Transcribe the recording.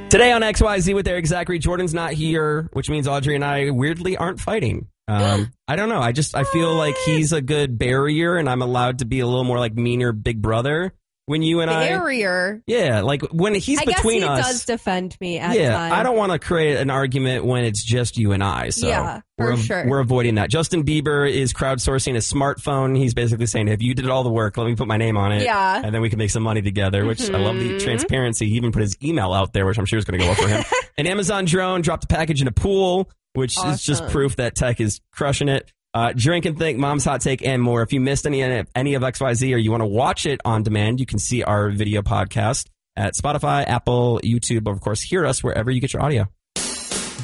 Today on XYZ with Eric Zachary, Jordan's not here, which means Audrey and I weirdly aren't fighting. I don't know. I feel like he's a good barrier, and I'm allowed to be a little more like meaner big brother when you and barrier. Yeah, like when he's between us. I guess he does defend me at times. I don't want to create an argument when it's just you and I. So yeah, for sure. We're avoiding that. Justin Bieber is crowdsourcing a smartphone. He's basically saying, if you did all the work, let me put my name on it. Yeah. And then we can make some money together, which I love the transparency. He even put his email out there, which I'm sure is going to go well for him. An Amazon drone dropped a package in a pool, which is just proof that tech is crushing it. Drink and Think, Mom's Hot Take, and more. If you missed any of XYZ or you want to watch it on demand, you can see our video podcast at Spotify, Apple, YouTube, or of course, hear us wherever you get your audio.